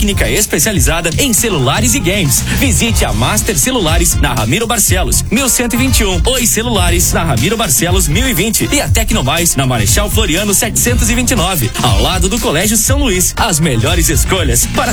técnica especializada em celulares e games. Visite a Master Celulares na Ramiro Barcelos, 1121. Oi Celulares na Ramiro Barcelos, 1020. E a Tecnomais na Marechal Floriano, 729. Ao lado do Colégio São Luís. As melhores escolhas para